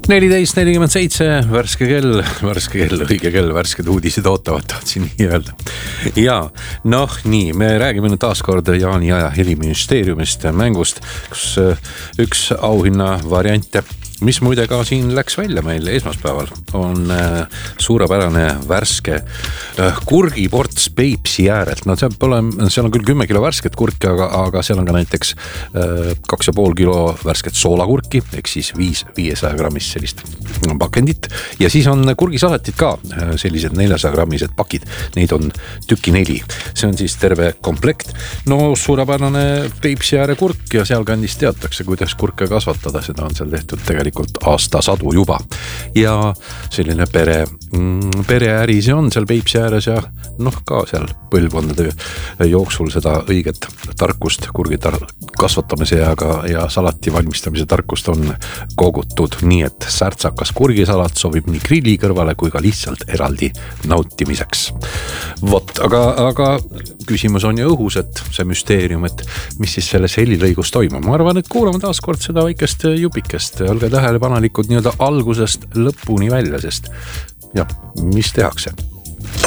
14:47, värske kell, õige kell, värsked uudised ootavad, tahtsin nii öelda. Ja nii, me räägime nüüd taaskord Jaani Aja heliministeeriumist mängust, kus üks auhinna variante, mis muide ka siin läks välja meil esmaspäeval, on suurepärane värske kurgiports Peipsi äärelt. Seal on küll 10 kilo värsket kurki, aga seal on ka näiteks 2,5 kilo värsket soolakurki, ehk siis 500 grammist sellist pakendit. Ja siis on kurgisalatit ka, sellised 400 grammised pakid, neid on tüki 4. See on siis terve komplekt. Suurepärane Peipsi ääre kurk ja seal kandis teatakse, kuidas kurke kasvatada, seda on seal tehtud tegelikult aastasadu juba. Ja selline pereäri see on seal Peipsi ääres ja ka seal põlvkondade jooksul seda õiget tarkust kurgi kasvatamise ja salati valmistamise tarkust on kogutud, nii et särtsakas kurgisalat sobib nii grilli kõrvale kui ka lihtsalt eraldi nautimiseks. Aga küsimus on ju õhus, et see müsteerium, et mis siis selles helilõigus toimub. Ma arvan, et kuulame taas kord seda väikest jupikest, olge tähelepanelikud nii-öelda algusest lõpuni välja, sest mis tehakse?